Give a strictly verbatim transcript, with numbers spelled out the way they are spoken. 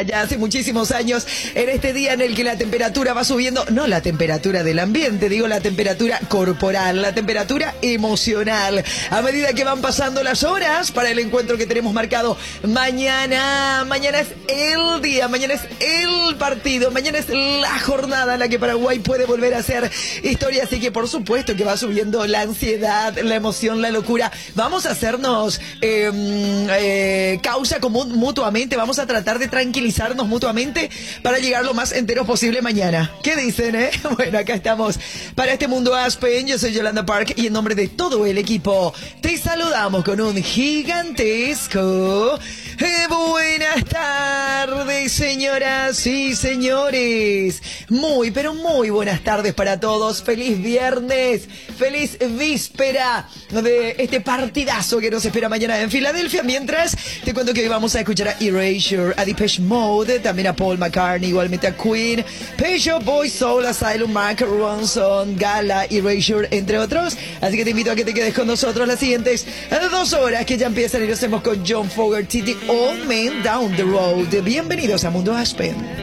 ya hace muchísimos años, en este día en el que la temperatura va subiendo, no la temperatura del ambiente, digo la temperatura corporal, la temperatura emocional, a medida que van pasando las horas para el encuentro que tenemos marcado mañana. Mañana es el día, mañana es el partido, mañana es la jornada en la que Paraguay puede volver a hacer historia, así que por supuesto que va subiendo la ansiedad, la emoción, la locura. Vamos a hacernos eh, eh, causa común mutuamente, vamos a tratar de tranquilizarnos mutuamente para llegar lo más enteros posible mañana. ¿Qué dicen, eh? Bueno, acá estamos para este Mundo Aspen. Yo soy Yolanda Park y en nombre de todo el equipo te saludamos con un gigantesco eh, buenas tardes, señoras y señores. Muy, pero muy buenas tardes para todos. Feliz viernes, feliz víspera de este partidazo que nos espera mañana en Filadelfia. Mientras te cuento que hoy vamos a escuchar a Erasure, a Depeche Mode, también a Paul McCartney, igualmente a Queen, Pet Shop Boys, Soul Asylum, Mark Ronson, Gala, Erasure, entre otros. Así que te invito a que te quedes con nosotros las siguientes dos horas que ya empiezan y lo hacemos con John Fogerty, The Old Man Down the Road. Bienvenidos a Mundo Aspen.